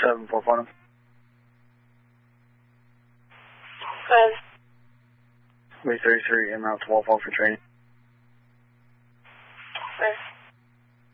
744. Good. We 33 en route to Walpole for training. Good.